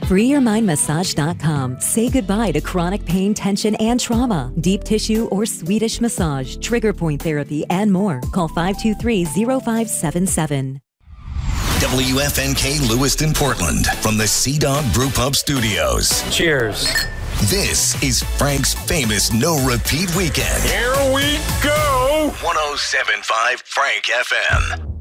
FreeYourMindMassage.com. Say goodbye to chronic pain, tension, and trauma. Deep tissue or Swedish massage, trigger point therapy, and more. Call 523-0577. WFNK Lewiston, Portland, from the Sea Dog Brew Pub Studios. Cheers. This is Frank's famous No Repeat Weekend. Here we go. 107.5 Frank FM.